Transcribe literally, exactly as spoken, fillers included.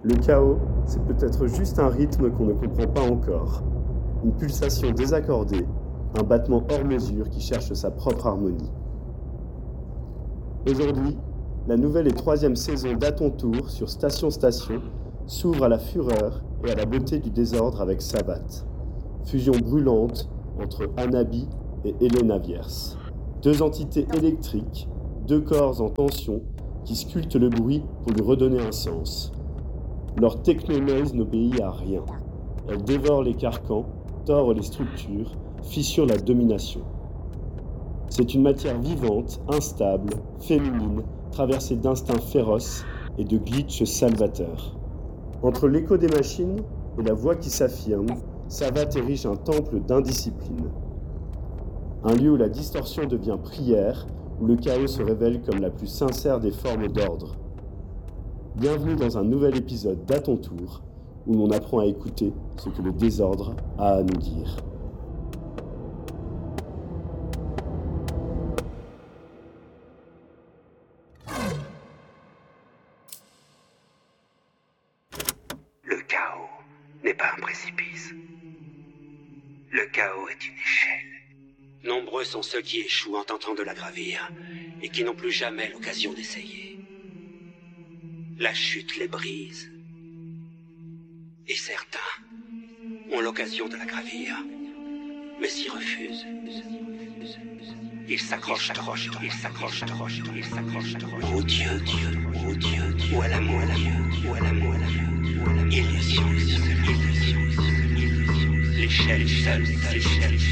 Le chaos, c'est peut-être juste un rythme qu'on ne comprend pas encore. Une pulsation désaccordée, un battement hors mesure qui cherche sa propre harmonie. Aujourd'hui, la nouvelle et troisième saison d'À ton tour sur Station Station s'ouvre à la fureur et à la beauté du désordre avec Savate. Fusion brûlante entre Anabi et Elena Viers. Deux entités électriques, deux corps en tension qui sculptent le bruit pour lui redonner un sens. Leur techno-noise n'obéit à rien. Elle dévore les carcans, tord les structures, fissure la domination. C'est une matière vivante, instable, féminine, traversée d'instincts féroces et de glitches salvateurs. Entre l'écho des machines et la voix qui s'affirme, Savate érige un temple d'indiscipline. Un lieu où la distorsion devient prière, où le chaos se révèle comme la plus sincère des formes d'ordre. Bienvenue dans un nouvel épisode d'À ton tour, où l'on apprend à écouter ce que le désordre a à nous dire. Le chaos n'est pas un précipice. Le chaos est une échelle. Nombreux sont ceux qui échouent en tentant de la gravir et qui n'ont plus jamais l'occasion d'essayer. La chute les brise. Et certains ont l'occasion de la gravir, mais s'y refusent. Ils s'accrochent, accrochent, ils s'accrochent, accrochent, ils s'accrochent, accrochent. Au Dieu, Dieu, au Dieu, Dieu, ou à l'amour, à l'amour, ou à l'amour, à l'amour, ou à l'amour. Illusion, illusion, illusion. L'échelle seule, l'échelle seule.